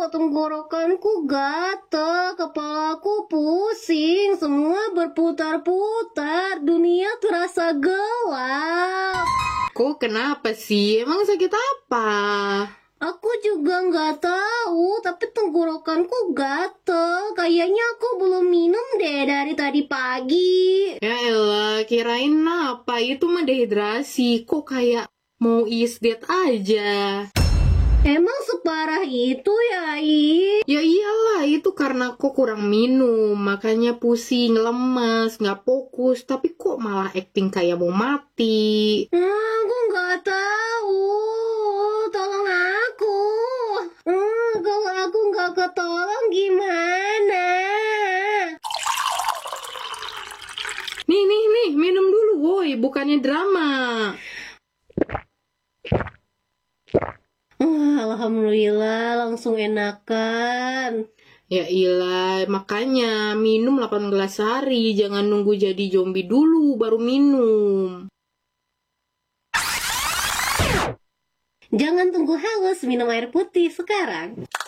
tenggorokanku gatal, kepalaku pusing, semua berputar-putar, dunia terasa gelap. Kok kenapa sih? Emang sakit apa? Aku juga nggak tahu, tapi tenggorokanku gatel. Kayaknya aku belum minum deh dari tadi pagi. Ya elah, kirain apa? Itu mah dehidrasi. Kok kayak mau isdet aja? Emang separah itu ya, I? Ya iyalah, itu karena kok kurang minum. Makanya pusing, lemas, nggak fokus. Tapi kok malah acting kayak mau mati? Aku nggak tahu. Tolong aku. Kalau aku nggak ketolong gimana? Nih, minum dulu woi, bukannya drama. Alhamdulillah, langsung enakan. Ya ilah, makanya minum 8 gelas sehari, jangan nunggu jadi zombie dulu baru minum. Jangan tunggu haus, minum air putih sekarang.